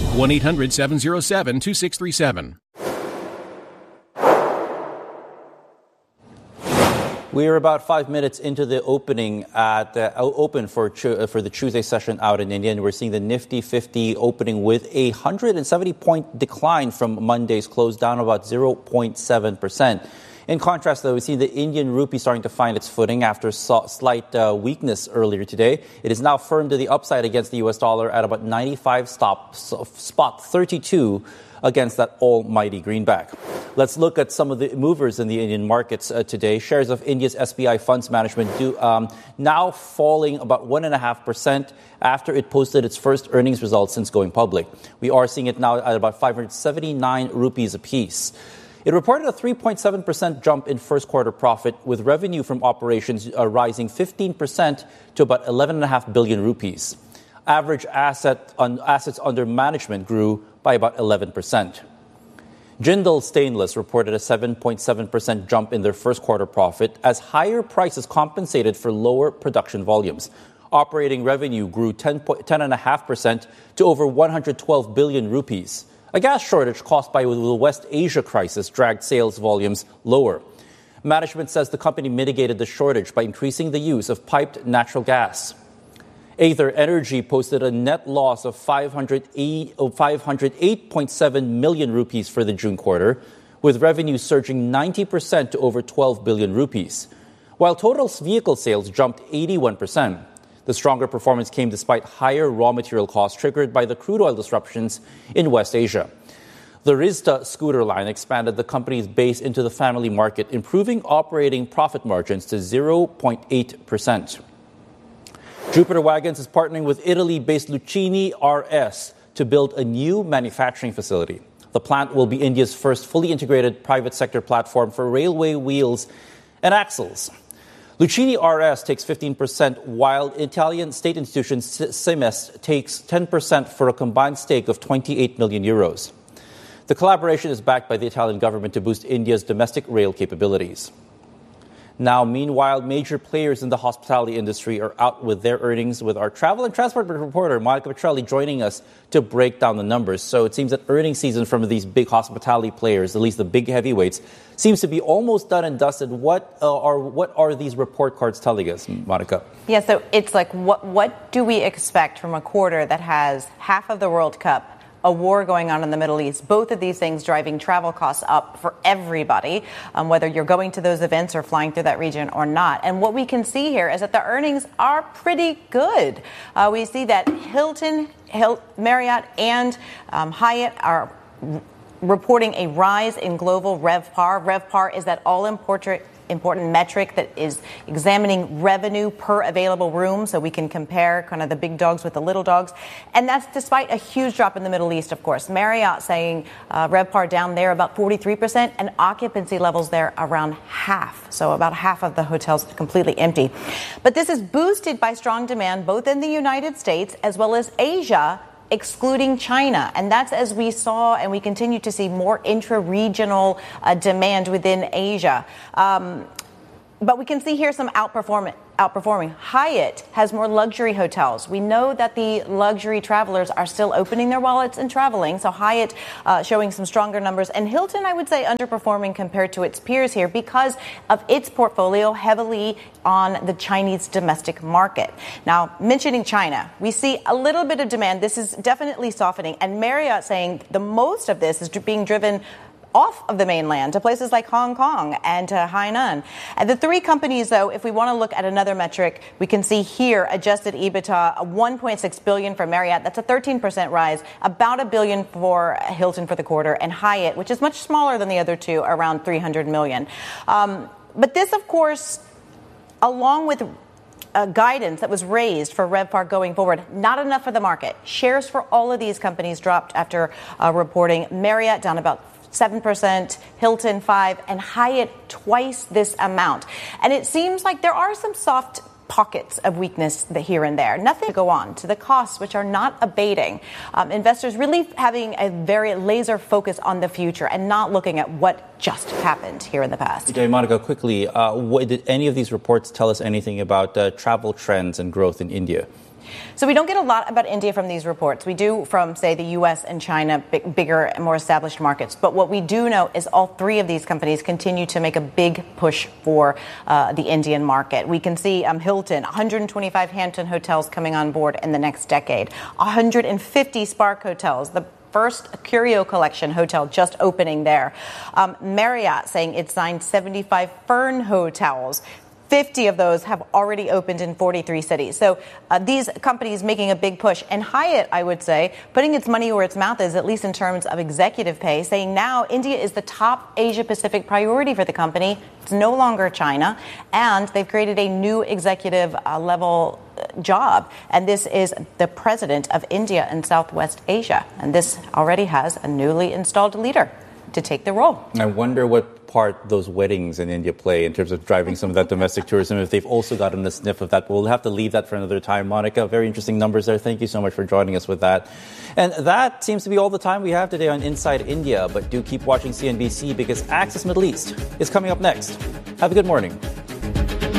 1-800-707-2637. We are about 5 minutes into the opening at open for the Tuesday session out in India, and we're seeing the Nifty 50 opening with a 170-point decline from Monday's close, down about 0.7%. In contrast, though, we see the Indian rupee starting to find its footing after slight weakness earlier today. It is now firm to the upside against the U.S. dollar at about 95 spot 32 against that almighty greenback. Let's look at some of the movers in the Indian markets today. Shares of India's SBI Funds Management now falling about 1.5% after it posted its first earnings results since going public. We are seeing it now at about 579 rupees apiece. It reported a 3.7% jump in first quarter profit, with revenue from operations rising 15% to about 11.5 billion rupees. Average assets under management grew by about 11%. Jindal Stainless reported a 7.7% jump in their first quarter profit as higher prices compensated for lower production volumes. Operating revenue grew 10.5% to over 112 billion rupees. A gas shortage caused by the West Asia crisis dragged sales volumes lower. Management says the company mitigated the shortage by increasing the use of piped natural gas. Aether Energy posted a net loss of 508.7 million rupees for the June quarter, with revenue surging 90% to over 12 billion rupees. While total vehicle sales jumped 81%, the stronger performance came despite higher raw material costs triggered by the crude oil disruptions in West Asia. The Rizta scooter line expanded the company's base into the family market, improving operating profit margins to 0.8%. Jupiter Wagons is partnering with Italy-based Lucchini RS to build a new manufacturing facility. The plant will be India's first fully integrated private sector platform for railway wheels and axles. Lucchini RS takes 15%, while Italian state institution Siemens takes 10% for a combined stake of 28 million euros. The collaboration is backed by the Italian government to boost India's domestic rail capabilities. Now, meanwhile, major players in the hospitality industry are out with their earnings, with our travel and transport reporter, Monica Petrelli, joining us to break down the numbers. So it seems that earnings season from these big hospitality players, at least the big heavyweights, seems to be almost done and dusted. What are these report cards telling us, Monica? Yeah, so it's like, what do we expect from a quarter that has half of the World Cup, a war going on in the Middle East, both of these things driving travel costs up for everybody, whether you're going to those events or flying through that region or not. And what we can see here is that the earnings are pretty good. We see that Hilton, Marriott, and Hyatt are reporting a rise in global RevPAR. RevPAR is that all-important metric that is examining revenue per available room, so we can compare kind of the big dogs with the little dogs. And that's despite a huge drop in the Middle East, of course. Marriott saying RevPAR down there about 43% and occupancy levels there around half. So about half of the hotels completely empty. But this is boosted by strong demand both in the United States as well as Asia, excluding China. And that's as we saw and we continue to see more intra-regional demand within Asia. But we can see here some outperforming. Hyatt has more luxury hotels. We know that the luxury travelers are still opening their wallets and traveling. So Hyatt showing some stronger numbers. And Hilton, I would say, underperforming compared to its peers here because of its portfolio heavily on the Chinese domestic market. Now, mentioning China, we see a little bit of demand. This is definitely softening. And Marriott saying the most of this is being driven off of the mainland to places like Hong Kong and to Hainan. And the three companies, though, if we want to look at another metric, we can see here adjusted EBITDA, $1.6 billion for Marriott. That's a 13% rise, about $1 billion for Hilton for the quarter, and Hyatt, which is much smaller than the other two, around $300 million. But this, of course, along with guidance that was raised for RevPAR going forward, not enough for the market. Shares for all of these companies dropped after reporting. Marriott down about 7%, Hilton 5%, and Hyatt twice this amount. And it seems like there are some soft pockets of weakness here and there. Nothing to go on to the costs, which are not abating. Investors really having a very laser focus on the future and not looking at what just happened here in the past. Okay, Monica, quickly, did any of these reports tell us anything about travel trends and growth in India? So we don't get a lot about India from these reports. We do from, say, the U.S. and China, bigger and more established markets. But what we do know is all three of these companies continue to make a big push for the Indian market. We can see Hilton, 125 Hampton hotels coming on board in the next decade, 150 Spark hotels, the first Curio Collection hotel just opening there. Marriott saying it signed 75 Fern hotels. 50 of those have already opened in 43 cities. So these companies making a big push. And Hyatt, I would say, putting its money where its mouth is, at least in terms of executive pay, saying now India is the top Asia-Pacific priority for the company. It's no longer China. And they've created a new executive level job. And this is the president of India and Southwest Asia. And this already has a newly installed leader to take the role. I wonder what part those weddings in India play in terms of driving some of that domestic tourism, if they've also gotten a sniff of that. We'll have to leave that for another time. Monica, very interesting numbers there. Thank you so much for joining us with that. And that seems to be all the time we have today on Inside India. But do keep watching CNBC because Access Middle East is coming up next. Have a good morning.